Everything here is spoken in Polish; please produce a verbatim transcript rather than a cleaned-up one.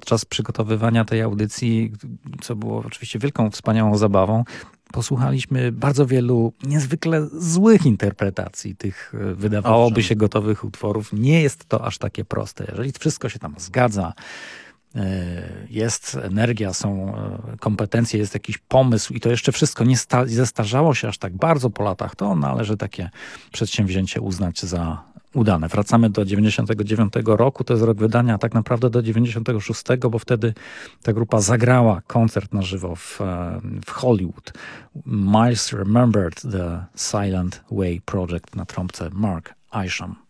podczas przygotowywania tej audycji, co było oczywiście wielką, wspaniałą zabawą, posłuchaliśmy bardzo wielu niezwykle złych interpretacji tych, wydawałoby Owszem. się, gotowych utworów. Nie jest to aż takie proste. Jeżeli wszystko się tam zgadza, jest energia, są kompetencje, jest jakiś pomysł i to jeszcze wszystko nie sta- zestarzało się aż tak bardzo po latach, to należy takie przedsięwzięcie uznać za udane. Wracamy do dziewięćdziesiątego dziewiątego roku, to jest rok wydania, a tak naprawdę do dziewięćdziesiątego szóstego, bo wtedy ta grupa zagrała koncert na żywo w, w Hollywood. Miles remembered the Silent Way Project na trąbce Mark Isham.